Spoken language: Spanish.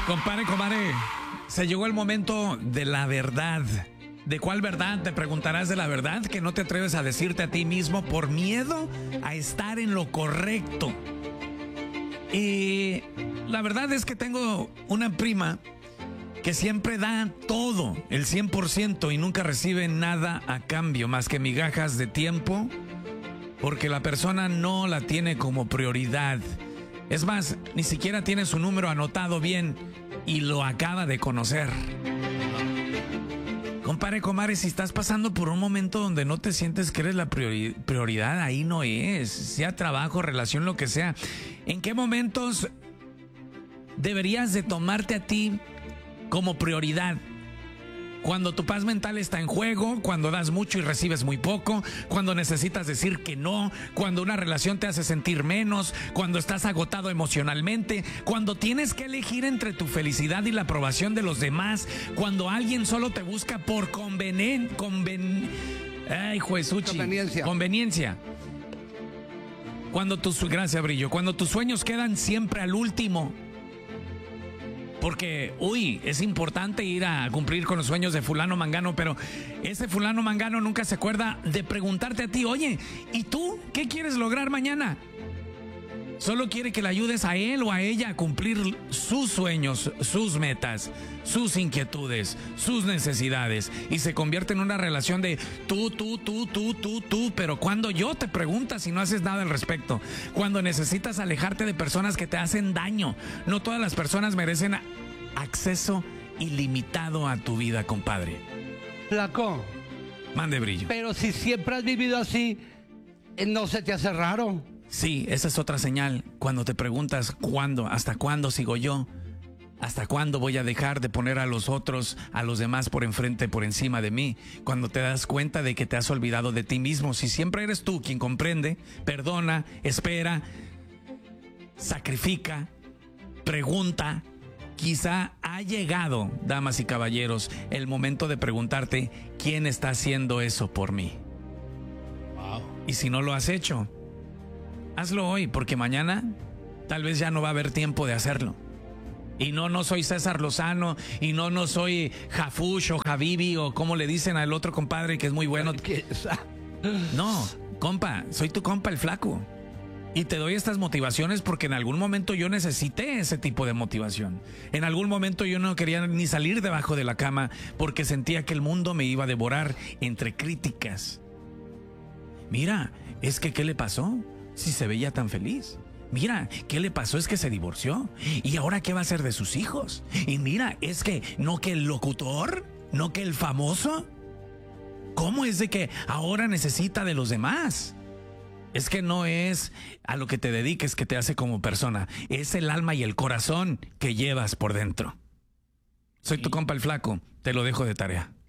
Compadre, comadre, se llegó el momento de la verdad. ¿De cuál verdad? Te preguntarás, de la verdad que no te atreves a decirte a ti mismo por miedo a estar en lo correcto. Y la verdad es que tengo una prima que siempre da todo, el 100%, y nunca recibe nada a cambio más que migajas de tiempo, porque la persona no la tiene como prioridad. Es más, ni siquiera tiene su número anotado bien y lo acaba de conocer. Compadre, comadre, si estás pasando por un momento donde no te sientes que eres la prioridad, ahí no es. Sea trabajo, relación, lo que sea. ¿En qué momentos deberías de tomarte a ti como prioridad? Cuando tu paz mental está en juego, cuando das mucho y recibes muy poco, cuando necesitas decir que no, cuando una relación te hace sentir menos, cuando estás agotado emocionalmente, cuando tienes que elegir entre tu felicidad y la aprobación de los demás, cuando alguien solo te busca por conveniencia. Gracias, Brillo. Cuando tus sueños quedan siempre al último. Porque, es importante ir a cumplir con los sueños de fulano mangano, pero ese fulano mangano nunca se acuerda de preguntarte a ti, oye, ¿y tú qué quieres lograr mañana? Solo quiere que le ayudes a él o a ella a cumplir sus sueños, sus metas, sus inquietudes, sus necesidades, y se convierte en una relación de tú, pero cuando yo te preguntas y no haces nada al respecto, cuando necesitas alejarte de personas que te hacen daño. No todas las personas merecen acceso ilimitado a tu vida, compadre. Flaco. Mande, Brillo. Pero si siempre has vivido así, ¿no se te hace raro? Sí, esa es otra señal. Cuando te preguntas ¿cuándo? ¿Hasta cuándo sigo yo? ¿Hasta cuándo voy a dejar de poner a los otros, a los demás por enfrente, por encima de mí? Cuando te das cuenta de que te has olvidado de ti mismo. Si siempre eres tú quien comprende, perdona, espera, sacrifica, pregunta, quizá ha llegado, damas y caballeros, el momento de preguntarte ¿quién está haciendo eso por mí? Wow. Y si no lo has hecho, hazlo hoy, porque mañana tal vez ya no va a haber tiempo de hacerlo. Y no soy César Lozano, y no soy Jafush o Javibi, o como le dicen al otro compadre que es muy bueno. No, compa, soy tu compa, el Flaco. Y te doy estas motivaciones porque en algún momento yo necesité ese tipo de motivación. En algún momento yo no quería ni salir debajo de la cama porque sentía que el mundo me iba a devorar entre críticas. Mira, es que ¿qué le pasó? Si se veía tan feliz. Mira, ¿qué le pasó? Es que se divorció. ¿Y ahora qué va a hacer de sus hijos? Y mira, es que no que el locutor, no que el famoso. ¿Cómo es de que ahora necesita de los demás? Es que no es a lo que te dediques que te hace como persona. Es el alma y el corazón que llevas por dentro. Soy tu compa el Flaco. Te lo dejo de tarea.